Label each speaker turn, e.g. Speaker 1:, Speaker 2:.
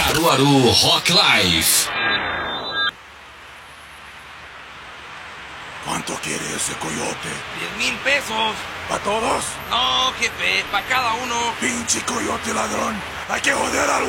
Speaker 1: Caruaru Rock Live.
Speaker 2: ¿Cuánto quiere ese coyote?
Speaker 3: 10,000 pesos.
Speaker 2: ¿Para todos?
Speaker 3: No, jefe, para cada uno.
Speaker 2: Pinche coyote ladrón. Hay que joder al